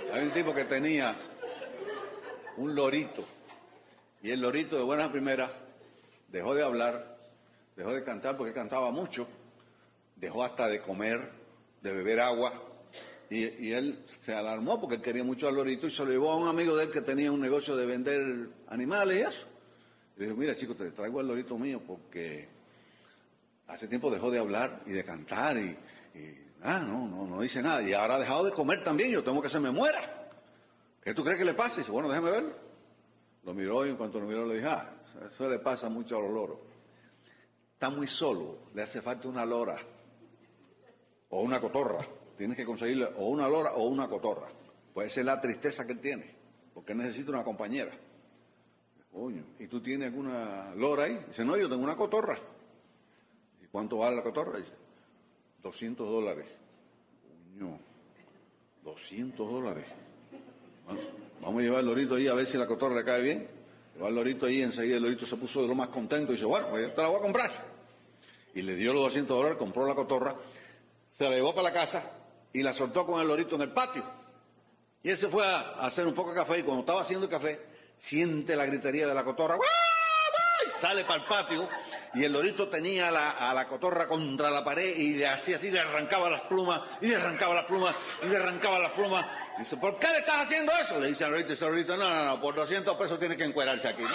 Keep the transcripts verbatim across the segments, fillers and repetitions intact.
Hay un tipo que tenía un lorito, y el lorito de buenas primeras dejó de hablar, dejó de cantar porque cantaba mucho, dejó hasta de comer, de beber agua, y, y él se alarmó porque él quería mucho al lorito y se lo llevó a un amigo de él que tenía un negocio de vender animales y eso. Y le dijo, mira chico, te traigo al lorito mío porque hace tiempo dejó de hablar y de cantar y, y ah, no, no, no dice nada. Y ahora ha dejado de comer también, yo tengo que se me muera. ¿Qué tú crees que le pasa? Y dice, bueno, déjame verlo. Lo miró y en cuanto lo miró le dije, ah, eso le pasa mucho a los loros. Está muy solo, le hace falta una lora o una cotorra. Tienes que conseguirle o una lora o una cotorra. Puede ser la tristeza que él tiene, porque él necesita una compañera. Coño, ¿y tú tienes alguna lora ahí? Dice, no, yo tengo una cotorra. ¿Y cuánto vale la cotorra? Dice, doscientos dólares. Coño, doscientos dólares. Bueno, vamos a llevar el lorito ahí a ver si la cotorra le cae bien. Llevar el lorito ahí, enseguida el lorito se puso de lo más contento y dice, bueno, pues yo te la voy a comprar. Y le dio los doscientos dólares, compró la cotorra, se la llevó para la casa y la soltó con el lorito en el patio. Y él se fue a hacer un poco de café y cuando estaba haciendo el café, siente la gritería de la cotorra, ¡guau, guau! Y sale para el patio y el lorito tenía a la, a la cotorra contra la pared y le hacía así, le arrancaba las plumas, y le arrancaba las plumas, y le arrancaba las plumas. Dice, ¿por qué le estás haciendo eso? Le dice al lorito, y dice al lorito, no, no, no, por doscientos pesos tiene que encuerarse aquí. No.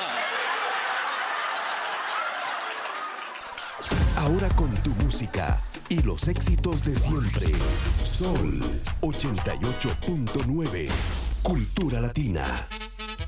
Ahora con tu música y los éxitos de siempre. Sol ochenta y ocho punto nueve, Cultura Latina.